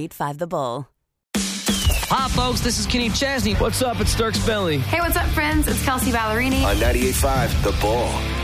98.5 The Bull. Hi, folks. This is Kenny Chesney. What's up? It's Dirk Bentley. Hey, what's up, friends? It's Kelsey Ballerini. On 98.5 The Bull.